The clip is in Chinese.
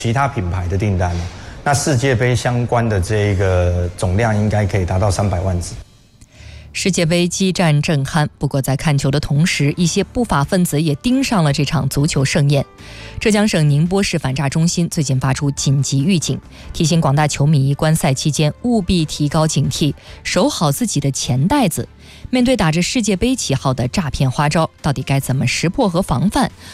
其他品牌的订单，那世界杯相关的这个总量应该可以达到300万只。 世界杯激战正酣，不过在看球的同时，一些不法分子也盯上了这场足球盛宴。浙江省宁波市反诈中心最近发出紧急预警，提醒广大球迷观赛期间务必提高警惕，守好自己的钱袋子。面对打着世界杯旗号的诈骗花招，到底该怎么识破和防范？